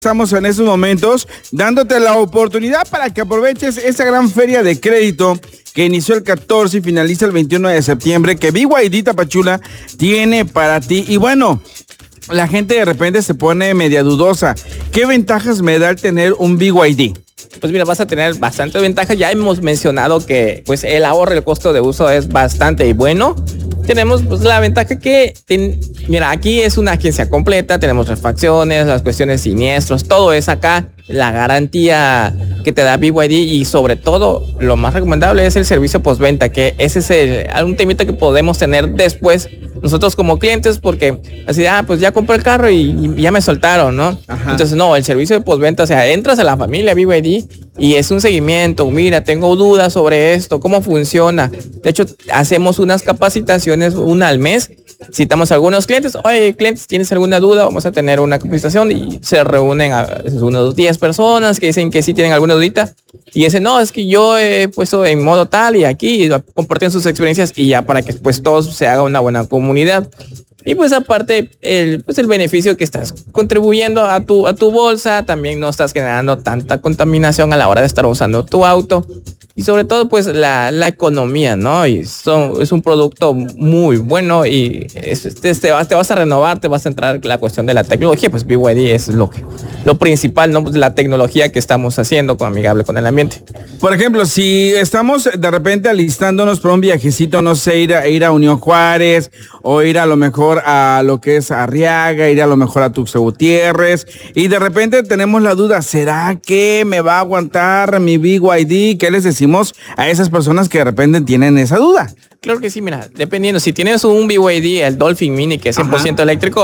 Estamos en estos momentos dándote la oportunidad para que aproveches esa gran feria de crédito que inició el 14 y finaliza el 21 de septiembre, que BYD Tapachula tiene para ti. Y bueno, la gente de repente se pone media dudosa. ¿Qué ventajas me da el tener un BYD? Pues mira, vas a tener bastantes ventajas. Ya hemos mencionado que pues el ahorro, el costo de uso es bastante bueno. Tenemos pues la ventaja que, mira, aquí es una agencia completa, tenemos refacciones, las cuestiones siniestros, todo es acá, la garantía que te da BYD y sobre todo lo más recomendable es el servicio postventa, que ese es un temita que podemos tener después nosotros como clientes, porque así, pues ya compré el carro y ya me soltaron, ¿no? Ajá. Entonces no, el servicio de postventa, o sea, entras a la familia BYD y es un seguimiento. Mira, tengo dudas sobre esto, cómo funciona. De hecho, hacemos unas capacitaciones una al mes. Citamos a algunos clientes. Oye, clientes, ¿tienes alguna duda? Vamos a tener una capacitación y se reúnen a unos 10 personas que dicen que sí tienen alguna dudita. Y dicen, no, es que yo he puesto en modo tal y aquí comparten sus experiencias y ya para que pues todos se haga una buena comunidad. Y pues aparte, el beneficio que estás contribuyendo a tu bolsa, también no estás generando tanta contaminación a la hora de estar usando tu auto. Y sobre todo, pues la economía, ¿no? Y es un producto muy bueno y te vas a renovar, te vas a entrar la cuestión de la tecnología. Pues BYD es lo principal, ¿no? Pues la tecnología que estamos haciendo amigable con el ambiente. Por ejemplo, si estamos de repente alistándonos para un viajecito, no sé, ir a Unión Juárez o ir a lo mejor a lo que es Arriaga, ir a lo mejor a Tuxtla Gutiérrez y de repente tenemos la duda, ¿será que me va a aguantar mi BYD? ¿Qué les decimos a esas personas que de repente tienen esa duda? Claro que sí, mira, dependiendo, si tienes un BYD, el Dolphin Mini, que es 100% eléctrico,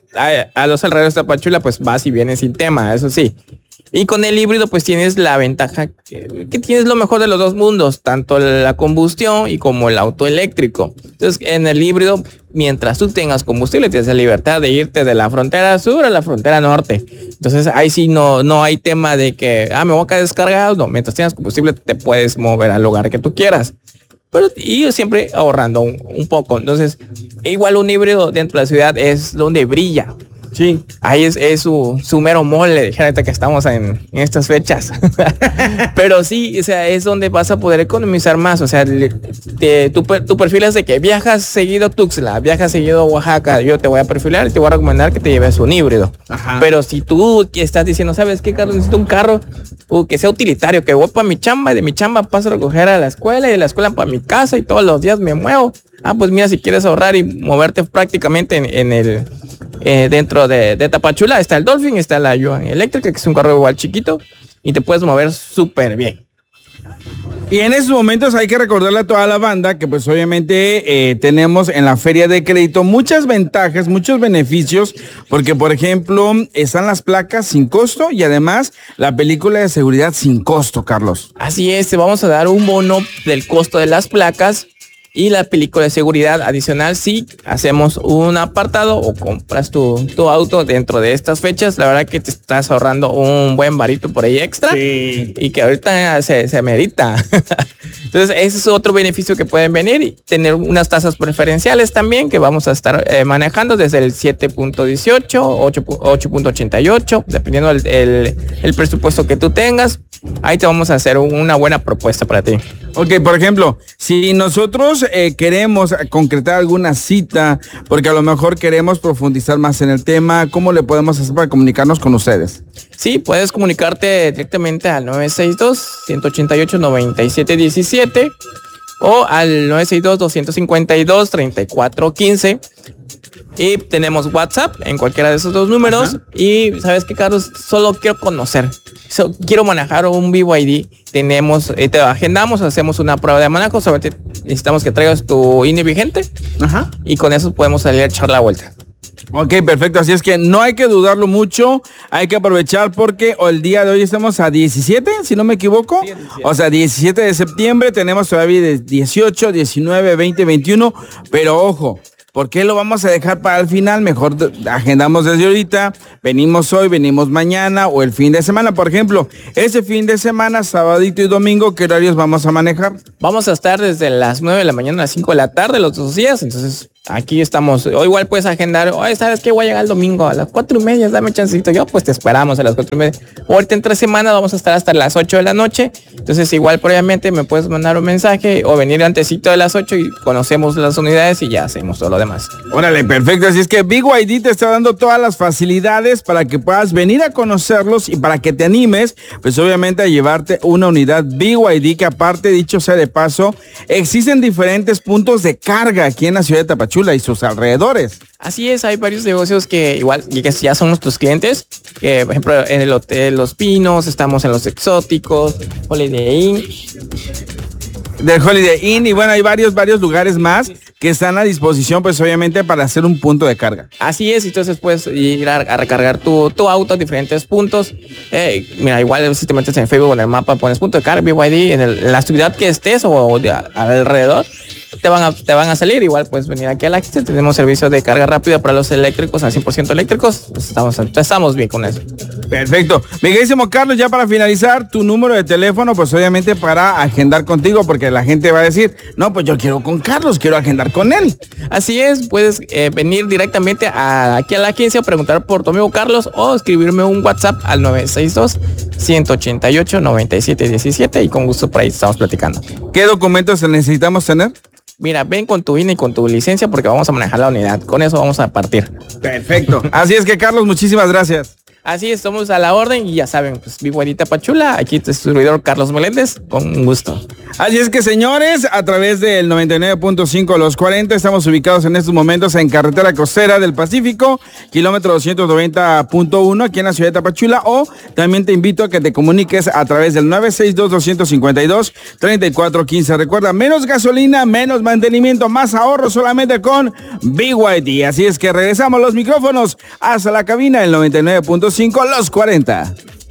a los alrededores de Tapachula, pues vas y vienes sin tema, eso sí. Y con el híbrido, pues tienes la ventaja que tienes lo mejor de los dos mundos, tanto la combustión y como el auto eléctrico. Entonces, en el híbrido, mientras tú tengas combustible, tienes la libertad de irte de la frontera sur a la frontera norte. Entonces, ahí sí no hay tema de que, me voy a quedar descargado. No, mientras tengas combustible, te puedes mover al lugar que tú quieras. Pero y siempre ahorrando un poco. Entonces, igual un híbrido dentro de la ciudad es donde brilla. Sí, ahí es su mero mole, dijérate que estamos en estas fechas. Pero sí, o sea, es donde vas a poder economizar más. O sea, tu perfil es de que viajas seguido a Tuxtla, viajas seguido a Oaxaca. Yo te voy a perfilar y te voy a recomendar que te lleves un híbrido. Ajá. Pero si tú estás diciendo, ¿sabes qué, Carlos? Necesito un carro que sea utilitario, que voy para mi chamba y de mi chamba paso a recoger a la escuela y de la escuela para mi casa y todos los días me muevo. Pues mira, si quieres ahorrar y moverte prácticamente dentro de Tapachula, está el Dolphin, está la Yuan eléctrica, que es un carro igual chiquito y te puedes mover súper bien. Y en esos momentos hay que recordarle a toda la banda que pues obviamente tenemos en la feria de crédito muchas ventajas, muchos beneficios, porque por ejemplo están las placas sin costo y además la película de seguridad sin costo, Carlos. Así es, te vamos a dar un bono del costo de las placas y la película de seguridad adicional si hacemos un apartado o compras tu auto dentro de estas fechas. La verdad que te estás ahorrando un buen varito por ahí extra. Sí. Y que ahorita se merita. Entonces ese es otro beneficio que pueden venir y tener unas tasas preferenciales también que vamos a estar manejando desde el 7.18, 8.88, dependiendo el presupuesto que tú tengas. Ahí te vamos a hacer una buena propuesta para ti. Ok, por ejemplo, si nosotros queremos concretar alguna cita, porque a lo mejor queremos profundizar más en el tema, ¿cómo le podemos hacer para comunicarnos con ustedes? Sí, puedes comunicarte directamente al 962-188-9717 o al 962-252-3415. Y tenemos WhatsApp en cualquiera de esos dos números. Ajá. Y ¿sabes qué, Carlos? Solo quiero conocer. Quiero manejar un BYD. Te agendamos, hacemos una prueba de manejo. Solamente necesitamos que traigas tu INE vigente. Ajá. Y con eso podemos salir a echar la vuelta. Ok, perfecto. Así es que no hay que dudarlo mucho. Hay que aprovechar porque el día de hoy estamos a 17, si no me equivoco. Sí, 17. O sea, 17 de septiembre. Tenemos todavía de 18, 19, 20, 21. Pero ojo, ¿por qué lo vamos a dejar para el final? Mejor agendamos desde ahorita, venimos hoy, venimos mañana o el fin de semana. Por ejemplo, ese fin de semana, sabadito y domingo, ¿qué horarios vamos a manejar? Vamos a estar desde las 9 de la mañana a las 5 de la tarde los 2 días. Entonces, Aquí estamos. O igual puedes agendar. Oye, ¿sabes qué? Voy a llegar el domingo a las 4:30. Dame chancito. Yo, pues te esperamos a las 4:30. O ahorita en 3 semanas vamos a estar hasta las 8 de la noche. Entonces, igual previamente me puedes mandar un mensaje o venir antesito de las 8 y conocemos las unidades y ya hacemos todo lo demás. Órale, perfecto. Así es que BYD te está dando todas las facilidades para que puedas venir a conocerlos y para que te animes, pues obviamente a llevarte una unidad BYD, que aparte, dicho sea de paso, existen diferentes puntos de carga aquí en la ciudad de Tapachula y sus alrededores. Así es, hay varios negocios que igual que ya son nuestros clientes, que por ejemplo en el Hotel Los Pinos, estamos en Los Exóticos, Holiday Inn. Del Holiday Inn, y bueno, hay varios lugares más que están a disposición, pues obviamente para hacer un punto de carga. Así es, entonces puedes ir a recargar tu auto a diferentes puntos. Mira, igual si te metes en Facebook o en el mapa, pones punto de carga BYD en la ciudad que estés o alrededor. Te van a salir. Igual puedes venir aquí a la agencia. Tenemos servicio de carga rápida para los eléctricos, al 100% eléctricos. Pues estamos bien con eso. Perfecto. Miguelísimo Carlos, ya para finalizar, tu número de teléfono, pues obviamente para agendar contigo, porque la gente va a decir, no, pues yo quiero con Carlos, quiero agendar con él. Así es, puedes venir directamente aquí a la agencia, preguntar por tu amigo Carlos o escribirme un WhatsApp al 962-188-9717 y con gusto por ahí estamos platicando. ¿Qué documentos necesitamos tener? Mira, ven con tu INE y con tu licencia porque vamos a manejar la unidad. Con eso vamos a partir. Perfecto. Así es que, Carlos, muchísimas gracias. Así estamos a la orden y ya saben, pues BYD Tapachula, aquí tu servidor Carlos Meléndez, con gusto. Así es que, señores, a través del 99.5 Los 40 estamos ubicados en estos momentos en Carretera Costera del Pacífico, kilómetro 290.1 aquí en la ciudad de Tapachula, o también te invito a que te comuniques a través del 962-252-3415. Recuerda, menos gasolina, menos mantenimiento, más ahorro solamente con BYD. Así es que regresamos los micrófonos hasta la cabina del 99.5 Los 40.